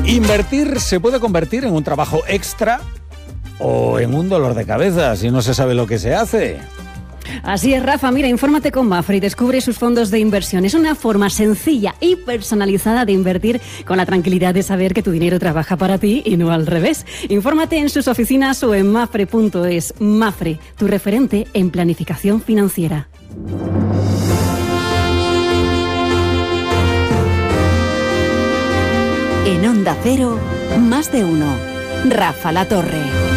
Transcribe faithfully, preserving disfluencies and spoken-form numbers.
Invertir se puede convertir en un trabajo extra o en un dolor de cabeza si no se sabe lo que se hace. Así es, Rafa. Mira, infórmate con Mapfre y descubre sus fondos de inversión. Es una forma sencilla y personalizada de invertir con la tranquilidad de saber que tu dinero trabaja para ti y no al revés. Infórmate en sus oficinas o en mafre punto es. Mapfre, tu referente en planificación financiera. En Onda Cero, más de uno. Rafa La Torre.